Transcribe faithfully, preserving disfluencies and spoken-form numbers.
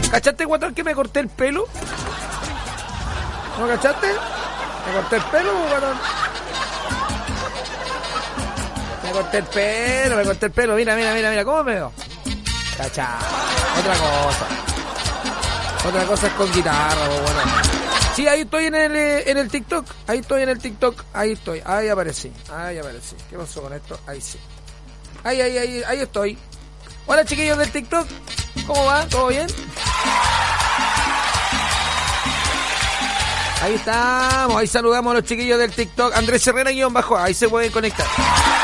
¿Cachaste, guatón, que me corté el pelo? ¿No cachaste? Me corté el pelo, guatón. Me corté el pelo, me corté el pelo. Mira, mira, mira, mira, ¿cómo me veo? Cachá. Otra cosa. Otra cosa es con guitarra, bueno. Sí, ahí estoy en el, en el TikTok. Ahí estoy en el TikTok. Ahí estoy. Ahí aparecí. Ahí aparecí. ¿Qué pasó con esto? Ahí sí. Ahí, ahí, ahí, ahí estoy. Hola, chiquillos del TikTok. ¿Cómo va? ¿Todo bien? Ahí estamos. Ahí saludamos a los chiquillos del TikTok. Andrés Herrera guión bajo. Ahí se pueden conectar.